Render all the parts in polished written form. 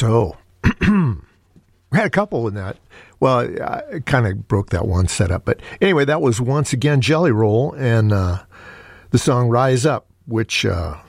so. We had a couple in that. Well, I kind of broke that one setup. But anyway, that was once again Jelly Roll and the song Rise Up, which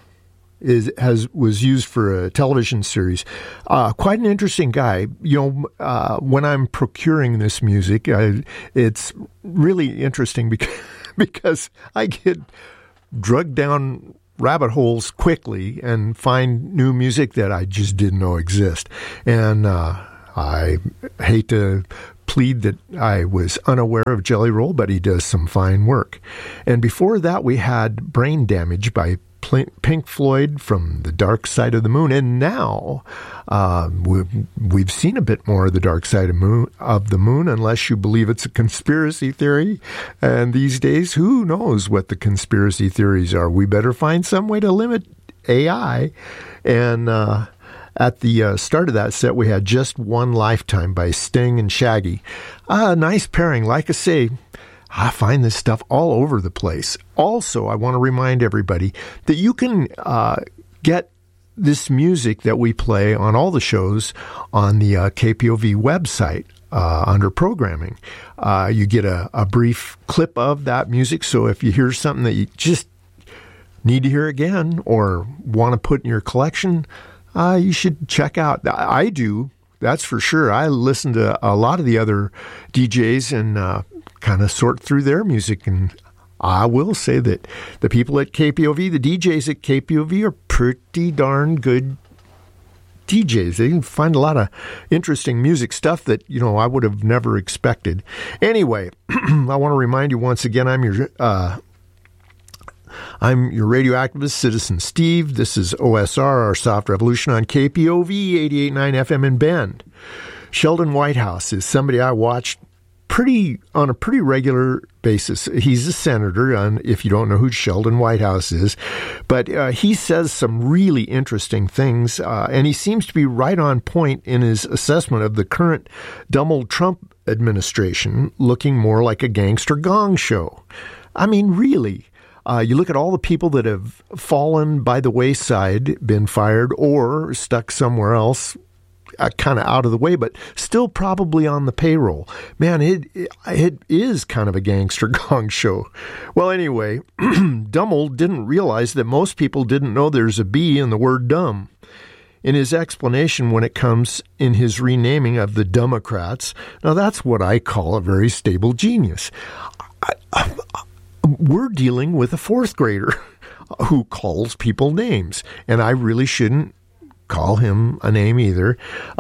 was used for a television series. Quite an interesting guy. You know, when I'm procuring this music, it's really interesting because I get drugged down rabbit holes quickly and find new music that I just didn't know exist. And I hate to plead that I was unaware of Jelly Roll, but he does some fine work. And before that, we had Brain Damage by Pink Floyd from The Dark Side of the Moon. And now we've seen a bit more of The Dark Side of the Moon, unless you believe it's a conspiracy theory. And these days, who knows what the conspiracy theories are? We better find some way to limit AI. And at the start of that set, we had Just One Lifetime by Sting and Shaggy. Nice pairing. Like I say, I find this stuff all over the place. Also, I want to remind everybody that you can get this music that we play on all the shows on the KPOV website under programming. You get a brief clip of that music, so if you hear something that you just need to hear again or want to put in your collection, you should check out. I do, that's for sure. I listen to a lot of the other DJs and kind of sort through their music, and I will say that the people at KPOV, the DJs at KPOV, are pretty darn good DJs. They can find a lot of interesting music stuff that, you know, I would have never expected. Anyway, I want to remind you once again, I'm your radio activist, Citizen Steve. This is OSR, Our Soft Revolution, on KPOV 88.9 FM in Bend. Sheldon Whitehouse is somebody I watched on a pretty regular basis. He's a senator, if you don't know who Sheldon Whitehouse is. But he says some really interesting things, and he seems to be right on point in his assessment of the current Donald Trump administration looking more like a gangster gong show. I mean, really. You look at all the people that have fallen by the wayside, been fired, or stuck somewhere else, kind of out of the way, but still probably on the payroll. Man, it is kind of a gangster gong show. Well, anyway, Dummel didn't realize that most people didn't know there's a B in the word dumb. In his explanation when it comes in his renaming of the Democrats, now that's what I call a very stable genius. We're dealing with a fourth grader who calls people names, and I really shouldn't call him a name either.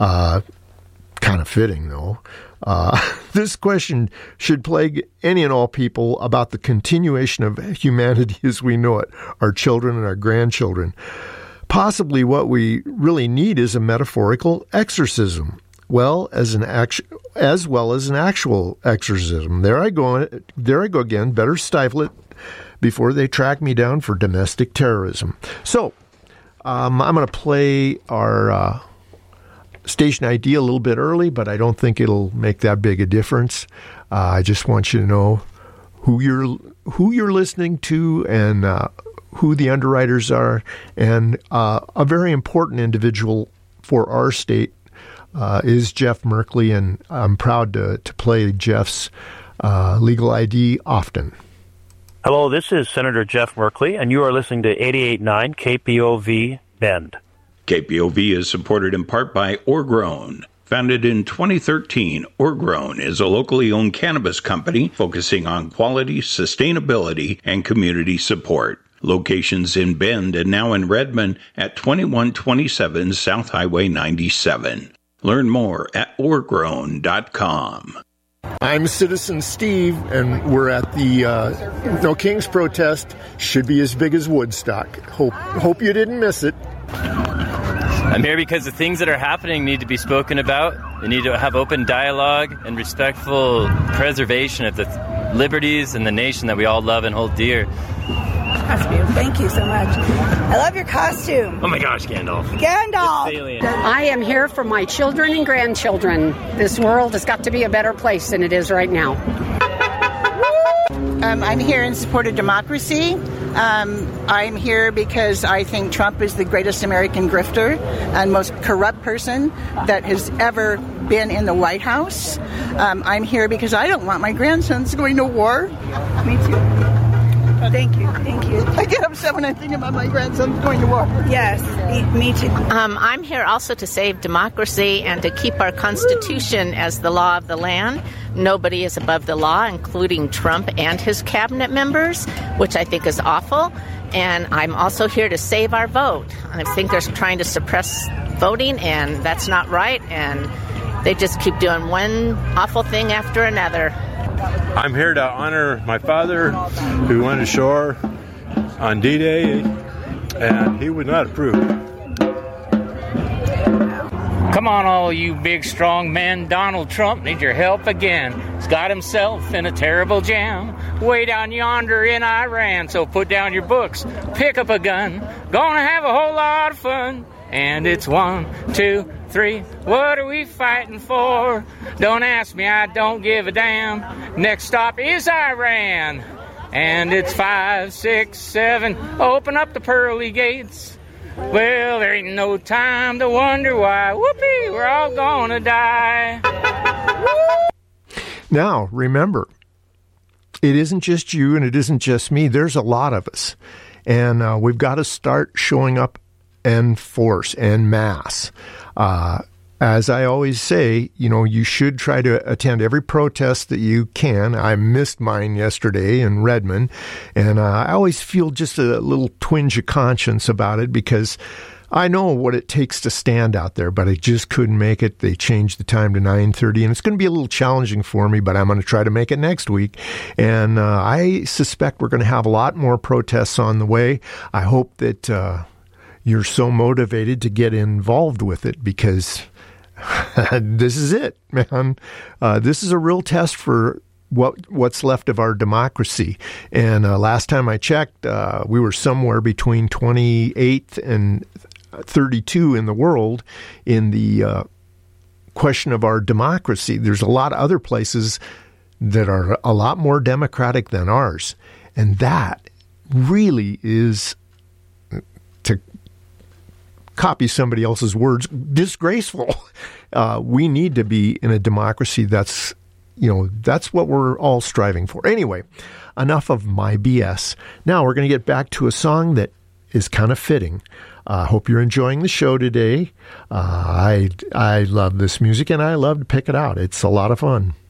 Kind of fitting, though. This question should plague any and all people about the continuation of humanity as we know it, our children and our grandchildren. Possibly what we really need is a metaphorical exorcism, as well as an actual exorcism. There I go again. Better stifle it before they track me down for domestic terrorism. So, I'm going to play our station ID a little bit early, but I don't think it'll make that big a difference. I just want you to know who you're listening to and who the underwriters are, and a very important individual for our state is Jeff Merkley, and I'm proud to play Jeff's legal ID often. Hello, this is Senator Jeff Merkley, and you are listening to 88.9 KPOV Bend. KPOV is supported in part by Orgrown. Founded in 2013, Orgrown is a locally owned cannabis company focusing on quality, sustainability, and community support. Locations in Bend and now in Redmond at 2127 South Highway 97. Learn more at orgrown.com. I'm Citizen Steve, and we're at the No Kings protest. Should be as big as Woodstock. Hope you didn't miss it. I'm here because the things that are happening need to be spoken about. They need to have open dialogue and respectful preservation of the liberties and the nation that we all love and hold dear. That's beautiful. Thank you so much. I love your costume. Oh my gosh, Gandalf. Gandalf! I am here for my children and grandchildren. This world has got to be a better place than it is right now. I'm here in support of democracy. I'm here because I think Trump is the greatest American grifter and most corrupt person that has ever been in the White House. I'm here because I don't want my grandsons going to war. Me too. Thank you. I get upset when I think about my grandsons going to war. Yes, me too. I'm here also to save democracy and to keep our Constitution as the law of the land. Nobody is above the law, including Trump and his cabinet members, which I think is awful. And I'm also here to save our vote. I think they're trying to suppress voting, and that's not right. And they just keep doing one awful thing after another. I'm here to honor my father, who went ashore on D-Day, and he would not approve. Come on, all you big, strong men. Donald Trump needs your help again. He's got himself in a terrible jam way down yonder in Iran. So put down your books, pick up a gun. Gonna have a whole lot of fun. And it's 1, 2, 3. What are we fighting for? Don't ask me, I don't give a damn. Next stop is Iran. And it's 5, 6, 7. Open up the pearly gates. Well, there ain't no time to wonder why. Whoopee, we're all gonna die. Now, remember, it isn't just you and it isn't just me. There's a lot of us. And we've got to start showing up en force, en masse. As I always say, you should try to attend every protest that you can. I missed mine yesterday in Redmond, and I always feel just a little twinge of conscience about it because I know what it takes to stand out there, but I just couldn't make it. They changed the time to 9:30, and it's going to be a little challenging for me, but I'm going to try to make it next week. And I suspect we're going to have a lot more protests on the way. I hope that you're so motivated to get involved with it because this is it, man. This is a real test for what's left of our democracy. And last time I checked, we were somewhere between 28th and 32 in the world in the question of our democracy. There's a lot of other places that are a lot more democratic than ours. And that really is, to copy somebody else's words, disgraceful. We need to be in a democracy that's what we're all striving for. Anyway, enough of my BS. Now we're going to get back to a song that is kind of fitting. I hope you're enjoying the show today. I love this music and I love to pick it out. It's a lot of fun.